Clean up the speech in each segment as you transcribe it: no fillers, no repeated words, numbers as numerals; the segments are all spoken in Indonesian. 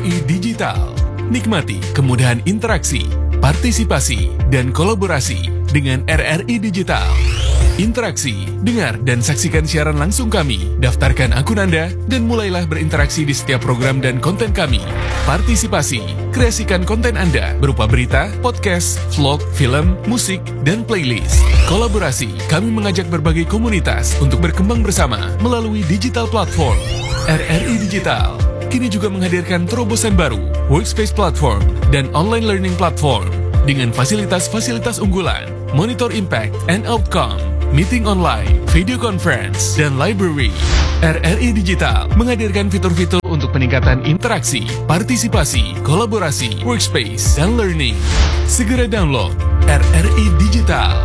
RRI Digital. Nikmati kemudahan interaksi, partisipasi, dan kolaborasi dengan RRI Digital. Interaksi, dengar dan saksikan siaran langsung kami, daftarkan akun Anda, dan mulailah berinteraksi di setiap program dan konten kami. Partisipasi, kreasikan konten Anda berupa berita, podcast, vlog, film, musik, dan playlist. Kolaborasi, kami mengajak berbagai komunitas untuk berkembang bersama melalui digital platform. RRI Digital kini juga menghadirkan terobosan baru, workspace platform, dan online learning platform dengan fasilitas-fasilitas unggulan, monitor impact and outcome, meeting online, video conference, dan library. RRI Digital menghadirkan fitur-fitur untuk peningkatan interaksi, partisipasi, kolaborasi, workspace, dan learning. Segera download RRI Digital.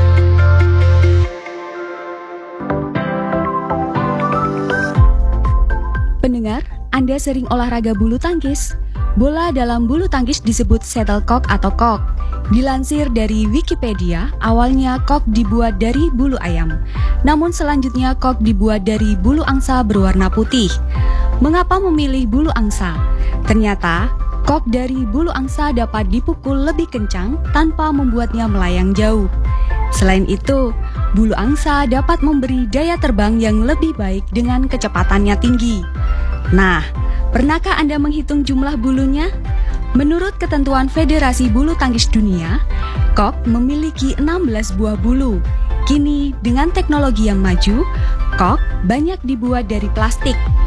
Pendengar, Anda sering olahraga bulu tangkis? Bola dalam bulu tangkis disebut shuttlecock atau cock. Dilansir dari Wikipedia, awalnya cock dibuat dari bulu ayam. Namun selanjutnya cock dibuat dari bulu angsa berwarna putih. Mengapa memilih bulu angsa? Ternyata, cock dari bulu angsa dapat dipukul lebih kencang tanpa membuatnya melayang jauh. Selain itu, bulu angsa dapat memberi daya terbang yang lebih baik dengan kecepatannya tinggi. Nah, pernahkah Anda menghitung jumlah bulunya? Menurut ketentuan Federasi Bulu Tangkis Dunia, cock memiliki 16 buah bulu. Kini, dengan teknologi yang maju, cock banyak dibuat dari plastik.